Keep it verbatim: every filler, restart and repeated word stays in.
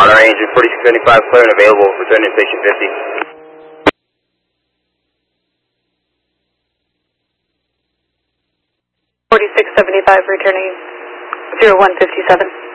Honor Angel forty-six seventy-five, clear and available, returning to station fifty. forty-six seventy-five, returning zero one fifty-seven.